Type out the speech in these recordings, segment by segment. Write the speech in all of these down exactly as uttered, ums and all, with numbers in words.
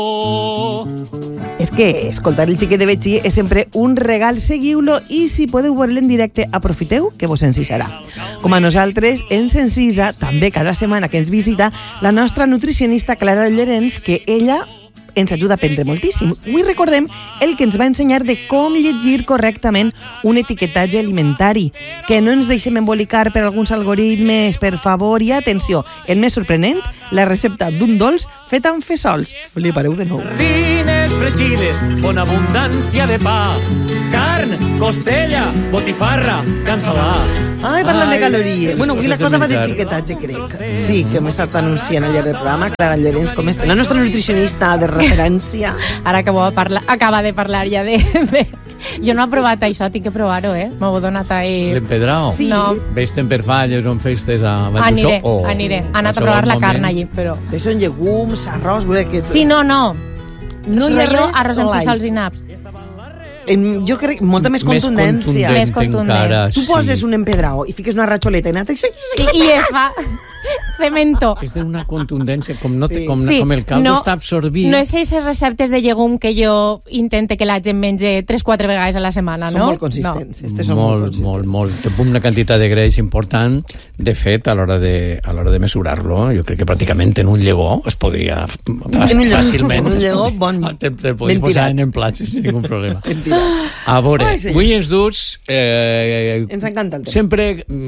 És que escoltar el xiquet de Betxí és sempre un regal, seguiu-lo i si podeu veure-lo en directe, aprofiteu que vos encisarà. Com a nosaltres, ens encisa, també cada setmana que ens visita, la nostra nutricionista Clara Llorenç, que ella ens ajuda a aprendre moltíssim. Avui recordem el que ens va ensenyar de com llegir correctament un etiquetatge alimentari, que no ens deixem embolicar per alguns algoritmes, per favor, i atenció, el més sorprenent, la recepta d'un dolç fet amb fesols. Flipareu de nou. Sardines fregides con abundància de pa, carn, costella, botifarra, cansalà. Ai, parlant de calories. Bueno, avui la cosa va d'etiquetatge, crec. Sí, que hem estat anunciant al llarg del programa. Clara Llorenç, com està? La nostra nutricionista de referència. Ara que parla, acaba de parlar ja de... de... Jo no he provat això, tinc que provar-ho, eh? M'ho he donat ahir... L'empedrao? Sí. No. Vesten per falles on festes a Valldosó? Aniré, oh, aniré. Han anat a provar la carn allí, però... Que són llegums, arròs... Que... Sí, no, no. No hi ha Rollo res arròs amb light. fesols i naps. Jo crec molta més contundència. Més contundent. Encara, tu poses sí. un empedrao i fiques una ratxoleta i nata i... I, i es fa cemento. És d'una contundència, com, no té, com, sí. com el caldo no, està absorbit. No és aquestes receptes de llegum que jo intente que la gent mengi tres quatre vegades a la setmana, són no? Molt consistents. No. Estes són molt, molt, molt, molt. Té una quantitat de greix important. De fet, a l'hora de, a l'hora de mesurar-lo, jo crec que pràcticament en un llegó es podria fàcilment... Un llegó bon. Te, te podries posar en en plats sense ningú problema. A veure, Ai, sí. avui ens duts... Eh, ens encanta el tema. Sempre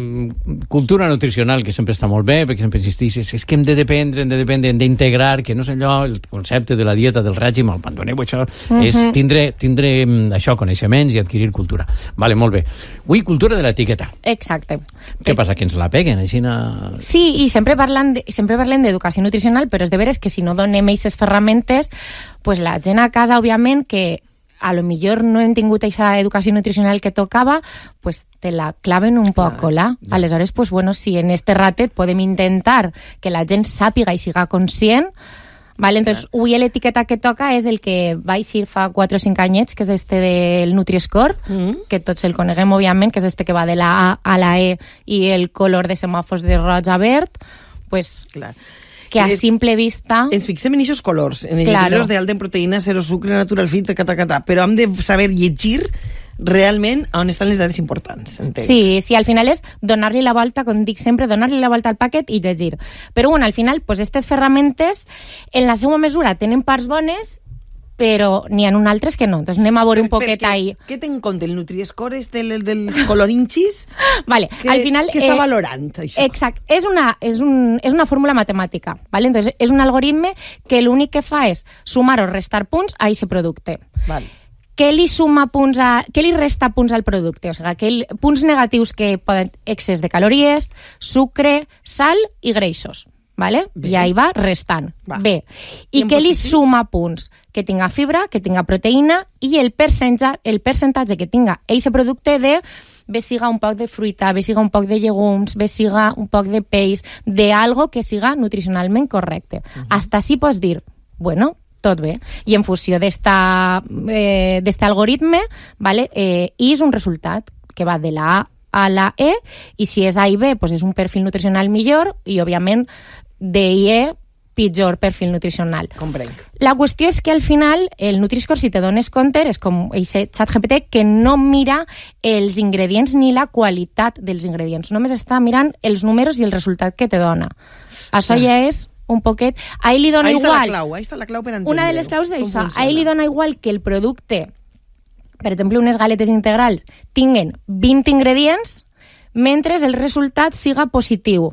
mm, cultura nutricional, que sempre està molt bé, perquè sempre insistixes, és que hem de dependre, hem de dependre, hem d'integrar, que no és allò, el concepte de la dieta, del règim, el pandoneu, això, uh-huh. és tindre, tindre això, coneixements i adquirir cultura. Vale, molt bé. Avui, cultura de l'etiqueta. Exacte. Què eh, passa, que ens la peguen, així? Na... Sí, i sempre parlem de, sempre parlem d'educació nutricional, però és de veres que si no donem aquestes ferramentes, pues la gent a casa, òbviament, que a lo millor no hem tingut aquesta educació nutricional que tocava, pues te la claven un poco, la. Ja. Aleshores, pues bueno, si en este ratet podem intentar que la gent sàpiga i siga conscient, vale? Entonces, avui l'etiqueta que toca és el que va eixir fa quatre o cinc anyets, que és este del Nutri-Score, mm-hmm. que tots el coneguem, òbviament, que és este que va de la A a la E i el color de semàfors de roig a verd, pues... Clar. Que a simple vista... Ens fixem en aquests colors, en els claro. llibres d'alta en proteïna, zero sucre, natural fit, cata, cata, però hem de saber llegir realment on estan les dades importants. Entenc. Sí, sí, al final és donar-li la volta, com dic sempre, donar-li la volta al paquet i llegir. Però bueno, al final, pues, aquestes ferramentes, en la seva mesura, tenen parts bones, però n'hi ha un altres que no. Entonces anem a veure un poquet ahí. Què té en compte el Nutri-Score este del, dels colorinxis? Vale, que, al final... Què està eh, valorant, això? Exacte. És una, és, un, és una fórmula matemàtica, ¿vale? Entonces, és un algoritme que l'únic que fa és sumar o restar punts a aquest producte. Vale. Què li suma punts a... Què li resta punts al producte? O sigui, que el, punts negatius que poden... Excés de calories, sucre, sal i greixos. Vale? I ahí va restant. Va. Bé. I, I què li suma punts? Que tinga fibra, que tinga proteïna i el percentatge, el percentatge que tinga eixe producte de bé siga un poc de fruita, bé siga un poc de llegums, bé siga un poc de peix, de algo que siga nutricionalment correcte. Uh-huh. Hasta així pots dir, bueno, tot bé. I en funció d'esta eh, d'este algoritme, vale, eh, i és un resultat que va de la A a la E, i si és A i B, pues és un perfil nutricional millor, i òbviament D i E, pitjor perfil nutricional. Comprenc. La qüestió és que al final el Nutri-Score, si te dones compte, és com aquest ChatGPT que no mira els ingredients ni la qualitat dels ingredients, només està mirant els números i el resultat que te dona. Això ja és un poquet... A ell li dona ahí igual... Està la clau, ahí està la clau per entendre. Una de les claus és això. A ell li dona igual que el producte, per exemple, unes galetes integrals, tinguen vint ingredients, mentre el resultat siga positiu.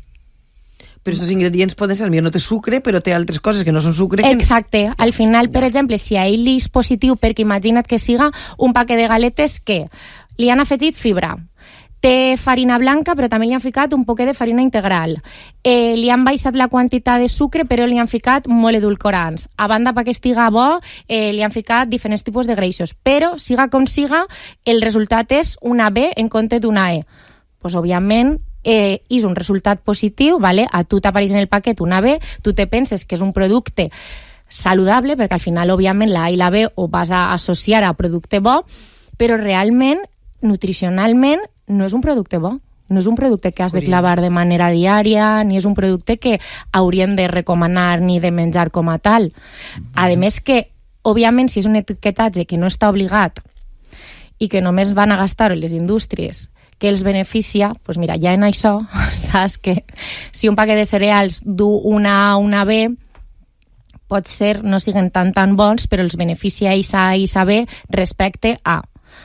Però aquests ingredients poden ser, potser no té sucre, però té altres coses que no són sucre. Que... Exacte. Al final, per exemple, si a ell li és positiu, perquè imagina't que siga un paquet de galetes que li han afegit fibra, té farina blanca, però també li han ficat un poquet de farina integral. Eh, li han baixat la quantitat de sucre, però li han ficat molt edulcorants. A banda, perquè estiga bo, eh, li han ficat diferents tipus de greixos. Però, siga com siga, el resultat és una B en compte d'una E. Pues, òbviament, eh, és un resultat positiu, ¿vale? A tu t'apareix en el paquet una B, tu te penses que és un producte saludable, perquè al final, òbviament, la A i la B ho vas a associar a producte bo, però realment, nutricionalment, no és un producte bo. No és un producte que has de clavar de manera diària, ni és un producte que hauríem de recomanar ni de menjar com a tal. A més que, òbviament, si és un etiquetatge que no està obligat i que només van a gastar les indústries que els beneficia, doncs mira, ja en això saps que si un paquet de cereals du una A una B, pot ser no siguin tan tan bons, però els beneficia A i A B respecte a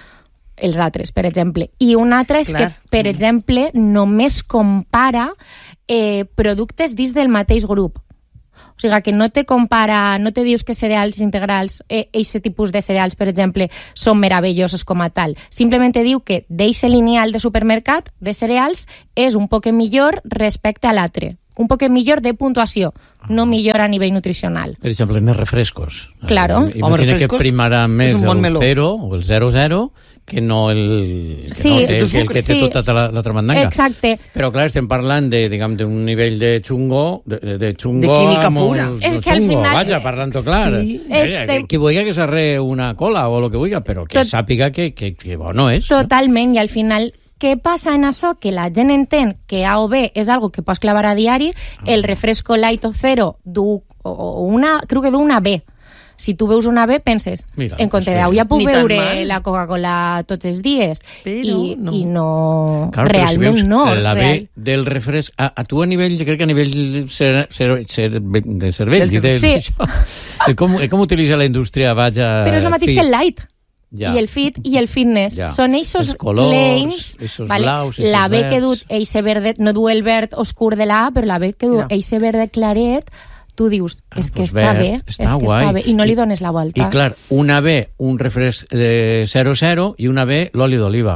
els altres, per exemple. I un altre és Clar. que, per exemple, només compara eh, productes dins del mateix grup. O sigui, que no te compara, no te dius que cereals integrals, eh, aquest tipus de cereals, per exemple, són meravellosos com a tal. Simplement te diu que d'eixe lineal de supermercat de cereals és un poc millor respecte a l'altre. Un poc millor de puntuació, no millor a nivell nutricional. Per exemple, en els refrescos. Claro. Eh, imagina que primarà més el bon zero o el zero zero que no el que, sí, no, el, el, el que té sí. tota l'altra mandanga. Exacte. Però clar, estem parlant de, diguem, d'un nivell de xungo, de, de xungo de química molt, pura. No, és que al xungo, final... vaja, parlant-ho clar. Sí. Eh, Este... Qui vulgui que s'arre una cola o el que vulgui, però que Tot... sàpiga que, que, que bo no és. Totalment, no? I al final... Què passa en això? Que la gent entén que A o B és algo que pots clavar a diari, ah. el refresco light o zero du, o una, crec que du una B. Si tu veus una B, penses, Mira, en compte d'A ja puc veure la Coca-Cola tots els dies. Però I no, i no claro, realment si veus, no. La B real. del refresc, a, a tu a nivell, jo crec que a nivell ser, ser, ser, de cervell, del, de, sí. de com, com utilitza la indústria, vaja... Però és el mateix fi. que el light. Ja. I el fit i el fitness. Ja. Són eixos claims, vale? blaus, la B verds. que du eixe verdet, no du el verd oscur de la A, però la B que du no. eixe verde claret, tu dius, ah, és que pues està bé, està és que guai. està bé, i no li dones la volta. I clar, una B, un refresc de zero zero, i una B, l'oli d'oliva.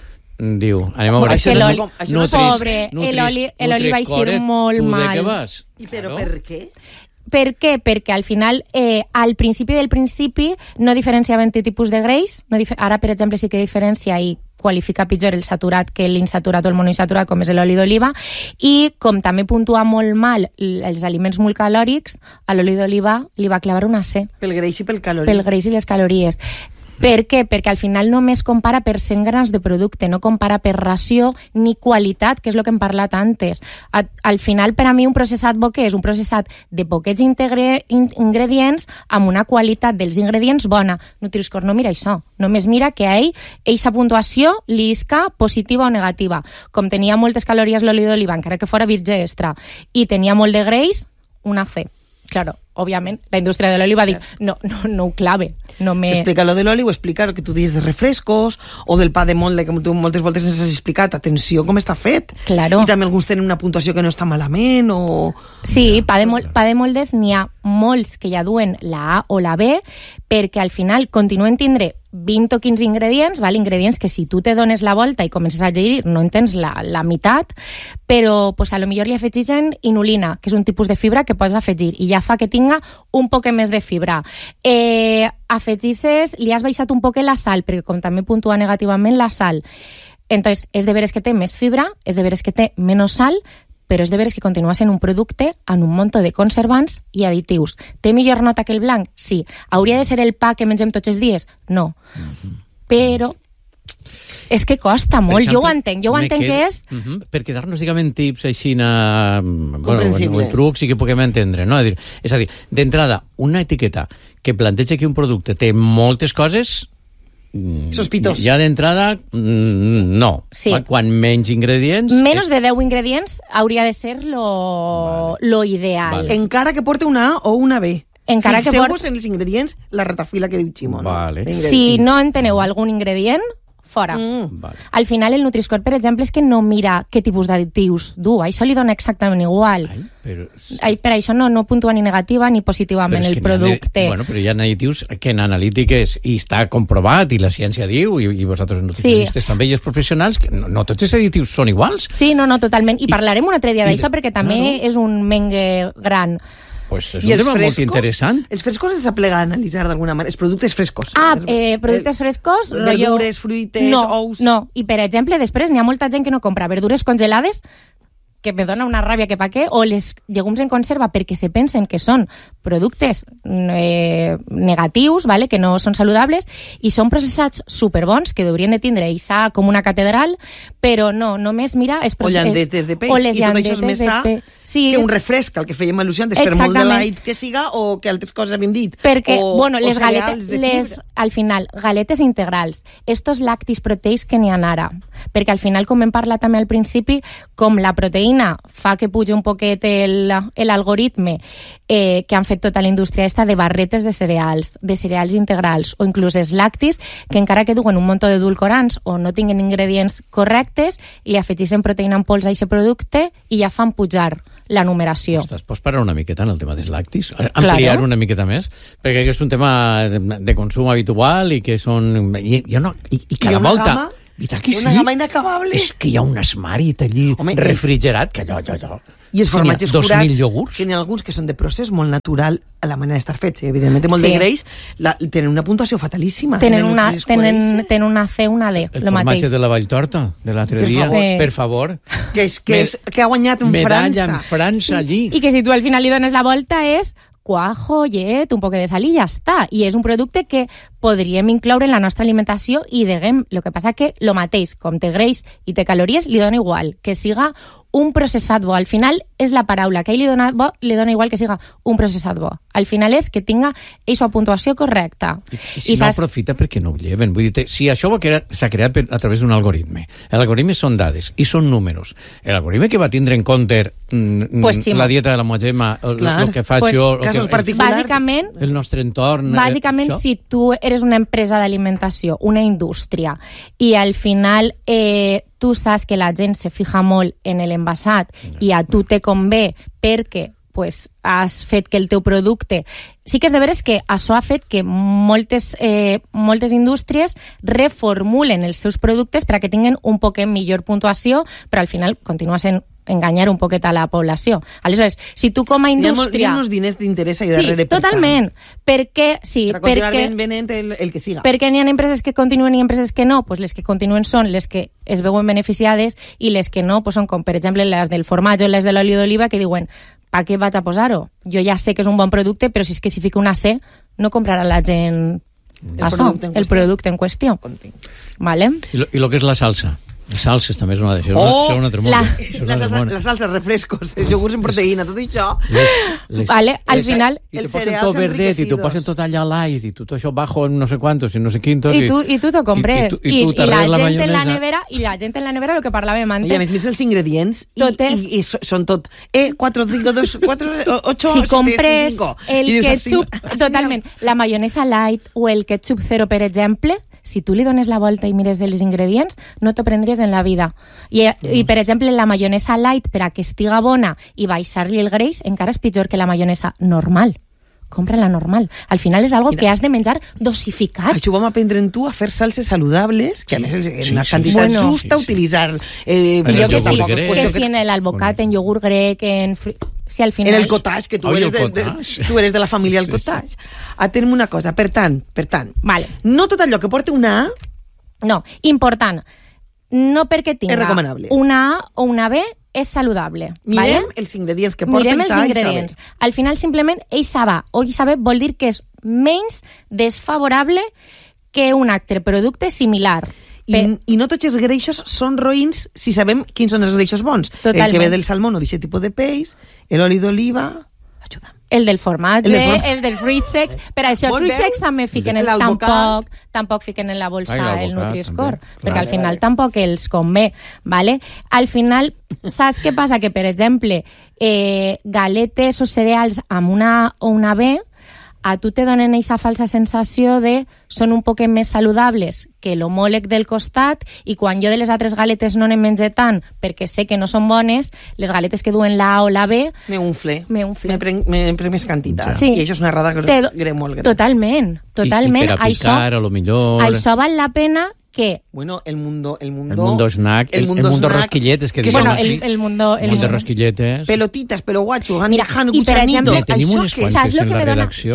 Diu, anem a veure. És que l'oli, no pobre, l'oli va ser molt mal. Tu de què vas? I però claro. Per què? Per què? Perquè al final, eh, al principi del principi, no diferenciava entre tipus de greix. No dif- ara, per exemple, sí que diferencia i qualifica pitjor el saturat que l'insaturat o el monoinsaturat, com és l'oli d'oliva, i com també puntua molt mal els aliments molt calòrics, a l'oli d'oliva li va clavar una C. Pel greix i pel calorí. Pel greix i les calories. Per què? Perquè al final només compara per cent grams de producte, no compara per ració ni qualitat, que és el que hem parlat antes. A, al final, per a mi, un processat bo què és? Un processat de poquets integre, in, ingredients amb una qualitat dels ingredients bona. Nutri-Score no mira això. Només mira que a ell, eixa puntuació li isca positiva o negativa. Com tenia moltes calories l'oli d'oliva, encara que fora virgin extra, i tenia molt de greix, una C. Claro, òbviament, la indústria de l'oli va dir no, no, no ho clave. No me... Explica lo de l'oli o explica el que tu dius de refrescos o del pa de molde, que tu moltes voltes ens has explicat. Atenció com està fet. Claro. I també alguns tenen una puntuació que no està malament o... Sí, pa de, mol, pa de moldes n'hi ha molts que ja duen la A o la B, perquè al final continuen tindre vint o quinze ingredients, val? Ingredients que si tu te dones la volta i comences a llegir no en tens la, la meitat, però pues, a lo millor li afegeixen inulina, que és un tipus de fibra que pots afegir i ja fa que tinga un poc més de fibra. Eh, afegixes, li has baixat un poc la sal, perquè com també puntua negativament la sal. Entonces, és de veres que té més fibra, és de veres que té menys sal, però és de veres que continua sent un producte amb un munt de conservants i additius. Té millor nota que el blanc? Sí. Hauria de ser el pa que mengem tots els dies? No. Mm-hmm. Però és que costa molt. Exemple, jo ho entenc. Jo ho entenc que, que és... Uh-huh. Per quedar-nos, diguem, tips així na... bueno, trucs i que puguem entendre, no? És a dir, és a dir, d'entrada, una etiqueta que planteja que un producte té moltes coses... Sospitós. Ja d'entrada, no. Sí. Quan menys ingredients... Menys de deu ingredients hauria de ser lo, vale. lo ideal. Vale. Encara que porte una A o una B. Encara que Fixeu-vos en els ingredients, la ratafila que diu Ximo. Vale. No? Si no en teneu algun ingredient, fora. Mm. Vale. Al final, el Nutri-Score, per exemple, és que no mira què tipus d'additius du. Això li dona exactament igual. Ai, però... Ai, per això no, no puntua ni negativa ni positivament el producte. Ha, bueno, però hi ha additius que en analítiques i està comprovat i la ciència diu, i, i vosaltres nutricionistes sí. també i els professionals, que no, no tots els additius són iguals. Sí, no, no, totalment. I, I parlarem un altre dia d'això perquè també claro. és un mengue gran. Pues és I un tema frescos, molt interessant. Els frescos els aplega a analitzar d'alguna manera. Els productes frescos. Ah, eh, productes frescos... Verdures, fruites, no, ous... No, i per exemple, després n'hi ha molta gent que no compra verdures congelades que me dona una ràbia que pa què, o les llegums en conserva perquè se pensen que són productes eh, negatius, vale? Que no són saludables, i són processats superbons, que haurien de tindre Isa com una catedral, però no, només mira... És o llandetes de peix, o les i tot això és més sa sí, que un refresc, el que fèiem al·lusió antes, per molt de light que siga, o que altres coses havien dit. Perquè, o, bueno, les o galetes, les, al final, galetes integrals, estos lactis proteics que n'hi ha ara, perquè al final, com hem parlat també al principi, com la proteïna fa que pugi un poquet l'algoritme eh, que han fet tota la indústria esta de barretes de cereals, de cereals integrals, o inclús els lactis, que encara que duen un munt d'edulcorants o no tinguen ingredients correctes, li afegeixen proteïna en pols a aquest producte i ja fan pujar la numeració. Ostres, pots parar una miqueta en el tema dels lactis? Ampliar claro. una miqueta més? Perquè és un tema de consum habitual i que són... I, i, no, i, i cada I volta... Gama? Que una sí? gama inacabable. És que hi ha un esmarit allí Home, refrigerat, que allò, allò, allò... I els formatges curats, que n'hi ha alguns que són de procés molt natural a la manera d'estar fets. Evidentment, molt sí. de greix, la, tenen una puntuació fatalíssima. Tenen una, tenen, tenen una C, una D, el lo mateix. formatge de la Valltorta, de l'altre dia, sí. per favor. Que, és, que, és, que ha guanyat en Medalla França. en França, allí. I que si tu al final li dones la volta és cuajo, llet, un poc de sal i ja està. I és un producte que podríem incloure en la nostra alimentació i diguem, el que passa que lo mateix, com té greix i té calories, li dona igual que siga un processat bo. Al final és la paraula, que a ell li dona bo, li dona igual que siga un processat bo. Al final és que tinga eixa puntuació correcta. I, i si I no saps... aprofita, perquè no ho lleven? Vull dir, si això s'ha creat per, a través d'un algoritme, l'algoritme són dades i són números. L'algoritme que va tindre en compte mm, pues, la dieta de la meva gemma, el, el que faig pues, jo, casos que, particulars, bàsicament, el nostre entorn... Bàsicament, eh, si tu eres una empresa d'alimentació, una indústria, i al final eh, tu saps que la gent se fija molt en l'envasat i a tu te convé perquè pues, has fet que el teu producte... Sí que és de veres que això ha fet que moltes, eh, moltes indústries reformulen els seus productes per a que tinguin un poc millor puntuació, però al final continua sent enganyar un poquet a la població. Aleshores, si tu com a indústria... Hi ha molts diners d'interès ahí sí, darrere. Totalment. Perquè, sí, per continuar perquè, venent el, el que siga. Perquè n'hi ha empreses que continuen i empreses que no. Pues les que continuen són les que es veuen beneficiades i les que no pues són com, per exemple, les del formatge o les de l'oli d'oliva que diuen, pa què vaig a posar-ho? Jo ja sé que és un bon producte, però si és que si fico una C, no comprarà la gent el això, producte el producte en qüestió. Vale? I lo, I lo que és la salsa? Les salses també és una d'això. Oh, una altra la, la, salsa, la salsa, refrescos, els iogurts en proteïna, tot això. Les, les, vale, al les, final... I te posen tot verdet, i te posen tot allà light, i tot això bajo en no sé quantos, i no sé quintos... I tu, i tu t'ho compres. I, i, i, I, tu i la, la gent en la nevera, i la gent en la nevera, el que parlàvem antes... I a més, més els ingredients, i, Totes, i, i són tot... Eh, quatre, cinco, dos, quatre, ocho, si compres cinco. el ketchup... Totalment, la maionesa light o el ketchup zero, per exemple... Si tu li dones la volta i mires els ingredients, no t'ho prendries en la vida. I, i per exemple, la maionesa light, per a que estiga bona i baixar-li el greix, encara és pitjor que la maionesa normal. Compra la normal. Al final és algo Mira, que has de menjar dosificat. Això vam aprendre en tu a fer salses saludables, que sí, a més és sí, una sí, quantitat sí. Bueno, justa, sí, sí. utilitzar... Eh, I jo que sí, grec. que si en l'albocat, en iogurt grec, en... Fri... Si al final... En el cottage, que tu, oh, eres de, de, tu eres de la família del cottage. Sí, sí. Atenem una cosa, per tant, per tant, vale. no tot allò que porta una A... No, important, no perquè tinga una A o una B és saludable. Mirem vale? els ingredients que porta Mirem els els ingredients. Al final, simplement, eixa A o eixa B vol dir que és menys desfavorable que un altre producte similar. I, I no tots els greixos són roïns si sabem quins són els greixos bons. Totalment. El que ve del salmó o d'aquest tipus de peix, l'oli d'oliva... Ajuda'm. El del formatge, el, de form... el del fruit secs. Per això els fruits secs també fiquen en, tampoc, tampoc fiquen en la bolsa Ai, el Nutri-Score, perquè clar, al final clar. Tampoc els convé. Vale? Al final, saps què passa? Que, per exemple, eh, galetes o cereals amb una A o una B, a tu te donen aquesta falsa sensació de són un poc més saludables que l'homòleg del costat i quan jo de les altres galetes no ne menge tant perquè sé que no són bones, les galetes que duen la A o la B... Me unfle. Me unfle. Me prenc, me prenc més quantitat. Sí. I això és una errada greu, greu molt greu. Totalment, totalment. I, i per a picar, això, a lo millor... Això val la pena que... Bueno, el mundo... El mundo, el mundo snack, el, el mundo, el mundo snack, rosquilletes, que, que bueno, el, el mundo... El mundo rosquilletes. Pelotitas, pelo guacho, Mira, Jano, i per exemple... Tenim unes quantes en la redacció.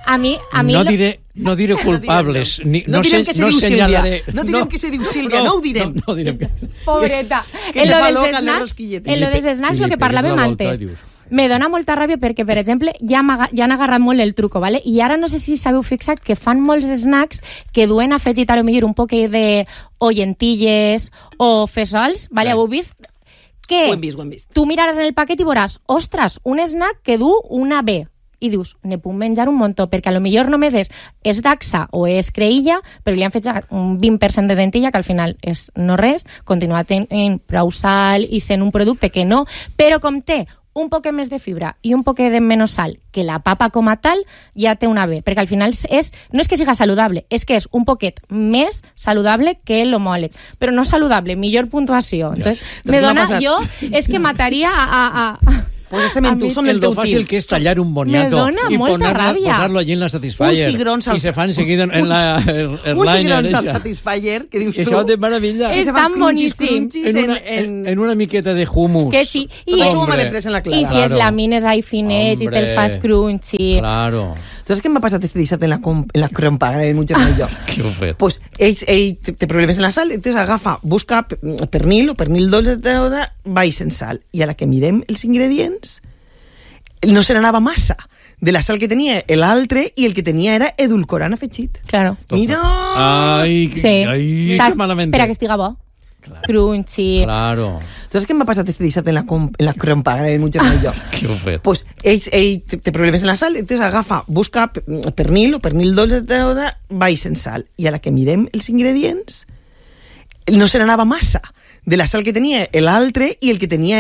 A mi, a mi no lo- diré, no diré culpables, ni, No no, direm se, que se no diu Sílvia. señalaré. No direm que se diu Sílvia, no ho direm. No, no direm que... Pobreta. Que en se lo fa dels loca en les snacks, rosquilletes. en lo dels I li snacks, pe- lo que i li pegues parlàvem la volta, antes, dius. me dona molta ràbia perquè, per exemple, ja, m'aga- ja han agarrat molt el truco, ¿vale? I ara no sé si s'heu fixat que fan molts snacks que duen afegit a lo millor un poc de o llentilles o fesols, ¿vale? Sí. Heu vist? Que Ho hem vist, ho hem vist. tu miraràs en el paquet i veuràs, ostres, un snack que du una B. I dius, ne puc menjar un muntó, perquè a lo millor només és, és daxa o és creïlla, però li han fet un vint per cent de dentilla, que al final és no res, continua tenint prou sal i sent un producte que no, però com té un poc més de fibra i un poc de menys sal que la papa com a tal, ja té una B, perquè al final és, no és que siga saludable, és que és un poquet més saludable que l'homòleg, però no saludable, millor puntuació. Entonces, me Entonces, ¿qué dona, ha pasado? jo, és que mataria a... a, a Pues estem en tu, són el lo teu fácil tio. que es tallar un boniato Me dona y molta ponerlo, ràbia. posarlo allí en la Satisfyer. Un cigrons al- Y se fan seguido en la Un airliner. cigrons al Satisfyer, que dius tu. Això de maravilla. És que se fan tan crunchis, boníssim. crunchis En una, en- en, en una miqueta de hummus. Que sí. I, Tot això ho Hombre. m'ha de pres en la clara. I si es Claro. lamines ahí finets i Hombre. te'ls fas crunchy. Claro. ¿Sabes qué me ha pasado este dissabte en la, com- en la crompaga de mucho yo? Què ho fet? Pues ell, ell té té problemes en la sal, entonces agafa, busca pe- pernil o pernil dolç, va i sense sal. I a la que mirem els ingredients, no se n'anava massa de la sal que tenia l'altre i el que tenia era edulcorant afegit. Claro. Mira! Ai, que, Sí. ai, Saps? que malament. Per a que estiga bo. Claro. Crunchy. Claro. ¿Sabes qué me ha pasado este dissabte en la, com- en la crompaga de mucho yo? Què ho fet? Pues ell, ell té té problemes en la sal, entonces agafa, busca pe- pernil o pernil dolç, va i sense sal. I a la que mirem els ingredients, no se n'anava massa de la sal que tenia l'altre i el que tenia